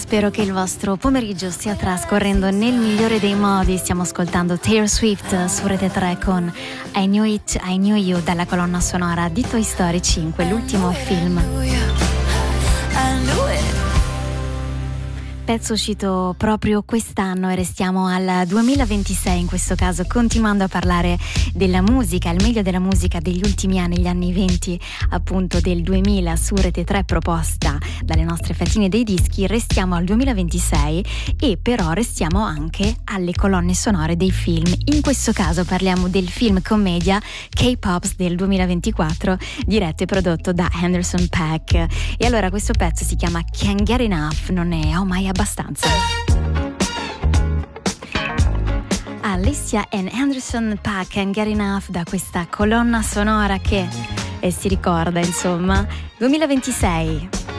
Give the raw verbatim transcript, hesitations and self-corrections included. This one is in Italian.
Spero che il vostro pomeriggio stia trascorrendo nel migliore dei modi. Stiamo ascoltando Taylor Swift su Rete tre con I Knew It, I Knew You dalla colonna sonora di Toy Story cinque, l'ultimo film. Pezzo uscito proprio quest'anno e restiamo al duemilaventisei in questo caso, continuando a parlare della musica, il meglio della musica degli ultimi anni, gli anni venti appunto del duemila su Rete tre proposta dalle nostre fatine dei dischi. Restiamo al duemilaventisei e però restiamo anche alle colonne sonore dei film. In questo caso parliamo del film commedia K-Pops del duemilaventiquattro, diretto e prodotto da Anderson .Paak. E allora questo pezzo si chiama Can't Get Enough, non è oh mai abbastanza. Alicia and Anderson .Paak, Can't Get Enough, da questa colonna sonora che eh, si ricorda, insomma, duemilaventisei.